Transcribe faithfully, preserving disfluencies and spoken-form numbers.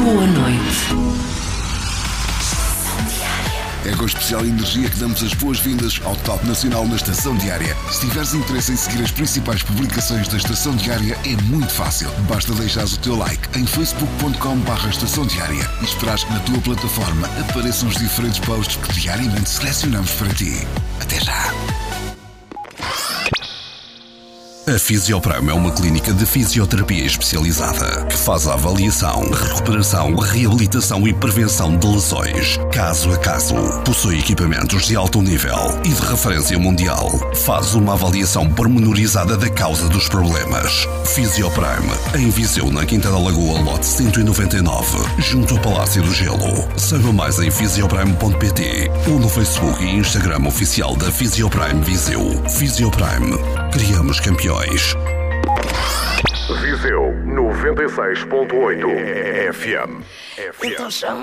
Boa noite. É com especial energia que damos as boas-vindas ao Top Nacional na Estação Diária. Se tiveres interesse em seguir as principais publicações da Estação Diária, é muito fácil. Basta deixares o teu like em facebook ponto com barra Estação Diária e esperares que na tua plataforma apareçam os diferentes posts que diariamente selecionamos para ti. Até já! A Fisioprime é uma clínica de fisioterapia especializada que faz a avaliação, recuperação, reabilitação e prevenção de lesões, caso a caso. Possui equipamentos de alto nível e de referência mundial. Faz uma avaliação pormenorizada da causa dos problemas. Fisioprime, em Viseu, na Quinta da Lagoa, lote cento e noventa e nove, junto ao Palácio do Gelo. Saiba mais em fisioprime ponto pt ou no Facebook e Instagram oficial da Fisioprime Viseu. Fisioprime. Criamos campeões. Viseu noventa e seis ponto oito F M. Então chama.